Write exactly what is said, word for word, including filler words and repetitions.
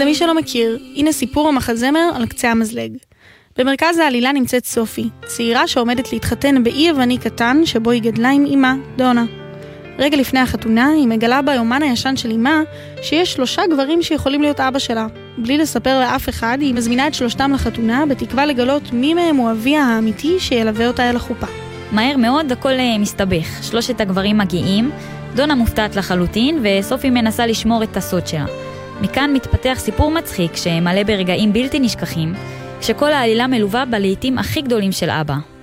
למי שלא מכיר, הנה סיפור המחזמר על קצה המזלג. במרכז העלילה נמצאת סופי, צעירה שעומדת להתחתן באי יווני קטן שבו היא גדלה עם אמה, דונה. רגע לפני החתונה היא מגלה ביומן הישן של אמה שיש שלושה גברים שיכולים להיות אבא שלה. בלי לספר לאף אחד, היא מזמינה את שלושתם לחתונה בתקווה לגלות מי מהם הוא אביה האמיתי שילווה אותה אל החופה. מהר מאוד הכל מסתבך, שלושת הגברים מגיעים, דונה מופתעת לחלוטין וסופי מנסה לשמור את הסוד שלה. מכאן מתפתח סיפור מצחיק שמלא ברגעים בלתי נשכחים, כשכל העלילה מלווה בלעיתים הכי גדולים של אבא.